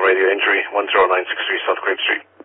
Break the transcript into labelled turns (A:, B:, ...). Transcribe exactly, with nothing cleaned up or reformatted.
A: radio injury, one zero nine six three South Grape Street.